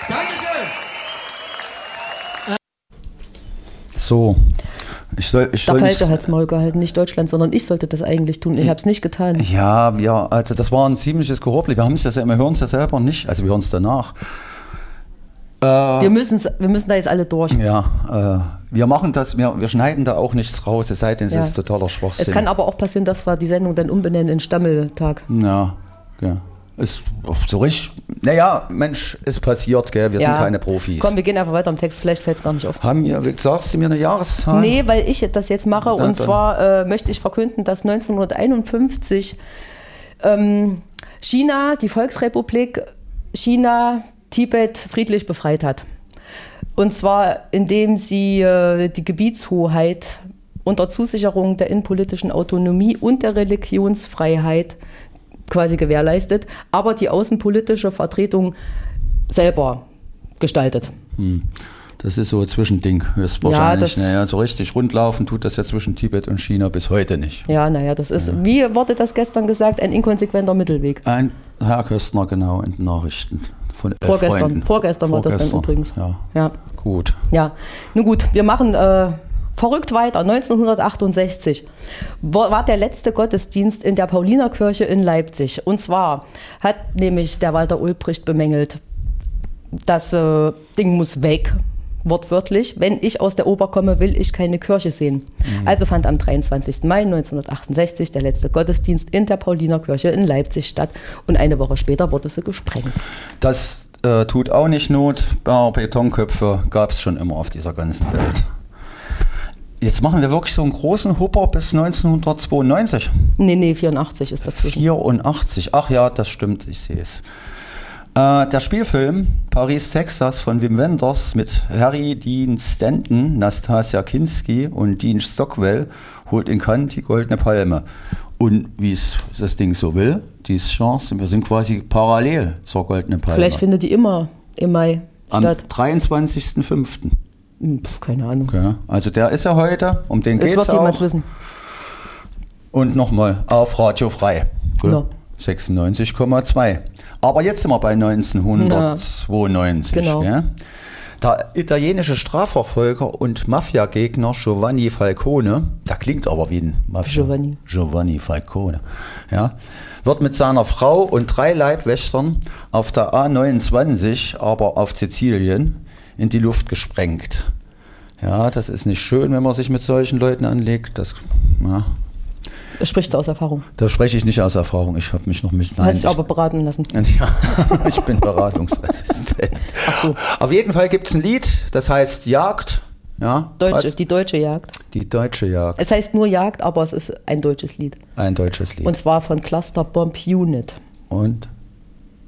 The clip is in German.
Dankeschön. So. Da falsche hat's Maul gehalten, nicht Deutschland, sondern ich sollte das eigentlich tun. Ich habe es nicht getan. Ja, also das war ein ziemliches Gehorbel. Wir hören es ja selber nicht, also wir hören es danach. Wir müssen da jetzt alle durch. Ja, wir machen das, wir schneiden da auch nichts raus, es sei denn, es ist totaler Schwachsinn. Es kann aber auch passieren, dass wir die Sendung dann umbenennen in Stammeltag. Ja. Ist so richtig, naja, Mensch, es passiert, gell? Wir sind keine Profis. Komm, wir gehen einfach weiter im Text, vielleicht fällt es gar nicht auf. Sagst du mir eine Jahreszahl? Nee, weil ich das jetzt mache und zwar möchte ich verkünden, dass 1951 China, die Volksrepublik China, Tibet friedlich befreit hat. Und zwar indem sie die Gebietshoheit unter Zusicherung der innenpolitischen Autonomie und der Religionsfreiheit quasi gewährleistet, aber die außenpolitische Vertretung selber gestaltet. Das ist so ein Zwischending, höchstwahrscheinlich. So richtig rundlaufen tut das ja zwischen Tibet und China bis heute nicht. Ja, das ist, wie wurde das gestern gesagt, ein inkonsequenter Mittelweg. Herr Köstner, genau, in den Nachrichten von Vorgestern war das dann übrigens. Ja. Gut. Ja, nun gut, wir machen verrückt weiter. 1968 war der letzte Gottesdienst in der Paulinerkirche in Leipzig. Und zwar hat nämlich der Walter Ulbricht bemängelt, das Ding muss weg, wortwörtlich. Wenn ich aus der Oper komme, will ich keine Kirche sehen. Also fand am 23. Mai 1968 der letzte Gottesdienst in der Paulinerkirche in Leipzig statt. Und eine Woche später wurde sie gesprengt. Das tut auch nicht Not. Betonköpfe gab es schon immer auf dieser ganzen Welt. Jetzt machen wir wirklich so einen großen Hupper bis 1992. Nee, 84 ist dazwischen. 84, ach ja, das stimmt, ich sehe es. Der Spielfilm Paris, Texas von Wim Wenders mit Harry Dean Stanton, Nastasia Kinski und Dean Stockwell holt in Cannes die Goldene Palme. Und wie es das Ding so will, diese Chance, wir sind quasi parallel zur Goldenen Palme. Vielleicht findet die immer im Mai statt. Am 23.05. Keine Ahnung. Okay. Also der ist ja heute, um den geht es auch. Das wird jemand wissen. Und nochmal auf Radio Frei. No. 96,2. Aber jetzt sind wir bei 1992. Genau. Ja? Der italienische Strafverfolger und Mafiagegner Giovanni Falcone, der klingt aber wie ein Giovanni Falcone, ja, wird mit seiner Frau und 3 Leibwächtern auf der A29, aber auf Sizilien, in die Luft gesprengt. Ja, das ist nicht schön, wenn man sich mit solchen Leuten anlegt. Das sprichst du aus Erfahrung? Da spreche ich nicht aus Erfahrung. Ich habe mich noch mit... Du hast dich aber beraten lassen. Ja, ich bin Beratungsassistent. Ach so. Auf jeden Fall gibt es ein Lied, das heißt Jagd. Ja, die deutsche Jagd. Die deutsche Jagd. Es heißt nur Jagd, aber es ist ein deutsches Lied. Ein deutsches Lied. Und zwar von Cluster Bomb Unit. Und?